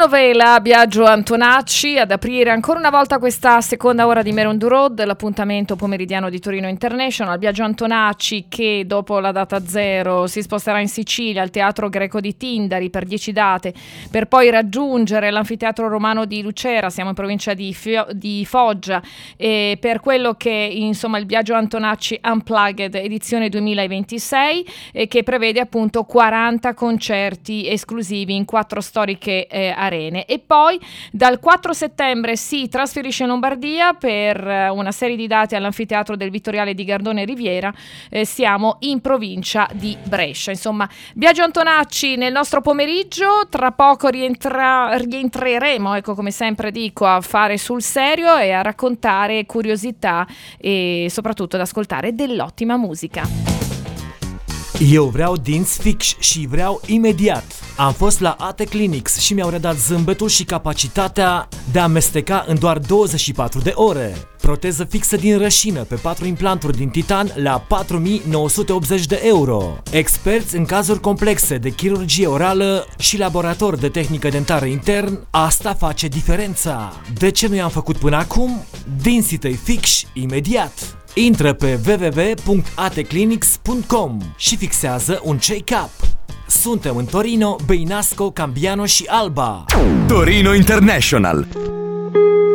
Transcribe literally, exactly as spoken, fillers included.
Telenovela Biagio Antonacci ad aprire ancora una volta questa seconda ora di Meron Du Road, l'appuntamento pomeridiano di Torino International. Biagio Antonacci che dopo la data zero si sposterà in Sicilia al Teatro Greco di Tindari per dieci date, per poi raggiungere l'Anfiteatro Romano di Lucera, siamo in provincia di, Fio- di Foggia, e per quello che insomma il Biagio Antonacci Unplugged edizione duemilaventisei, e che prevede appunto quaranta concerti esclusivi in quattro storiche eh, arene. E poi dal quattro settembre si trasferisce in Lombardia per eh, una serie di date all'Anfiteatro del Vittoriale di Gardone Riviera. Eh, siamo in provincia di Brescia. Insomma, Biagio Antonacci nel nostro pomeriggio. Tra poco rientra- rientreremo, ecco, come sempre dico, a fare sul serio e a raccontare curiosità e soprattutto ad ascoltare dell'ottima musica. Eu vreau dinți fix și vreau imediat. Am fost la A T Clinics și mi-au redat zâmbetul și capacitatea de a amesteca în doar douăzeci și patru de ore. Proteză fixă din rășină pe patru implanturi din titan la patru mii nouă sute optzeci de euro. Experți în cazuri complexe de chirurgie orală și laborator de tehnică dentară intern, asta face diferența. De ce nu i-am făcut până acum? Dinții tăi fix imediat. Intră pe w w w punct a t clinics punct com și fixează un check-up. Suntem în Torino, Beinasco, Cambiano și Alba. Torino International,